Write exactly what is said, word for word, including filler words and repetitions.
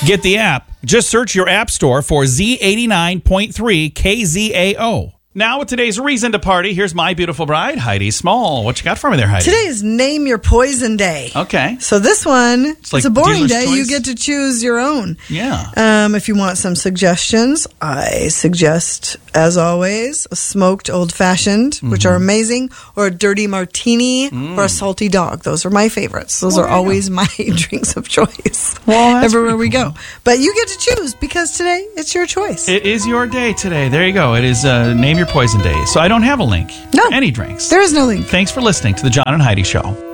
Get the app. Just search your app store for Z eighty-nine point three K Z A O. Now with today's reason to party, here's my beautiful bride, Heidi Small. What you got for me there, Heidi? Today is Name Your Poison Day. Okay. So this one, it's, like a boring dealer's day. choice? You get to choose your own. Yeah. Um, if you want some suggestions, I suggest, as always, a smoked old-fashioned, mm-hmm. which are amazing, or a dirty martini, mm. or a salty dog. Those are my favorites. Those well, are always go. my drinks of choice. Well, everywhere we cool. go. But you get to choose, because today, it's your choice. It is your day today. There you go. It is uh, Name Your Poison Day. So I don't have a link no. for any drinks. There is no link. Thanks for listening to the John and Heidi Show.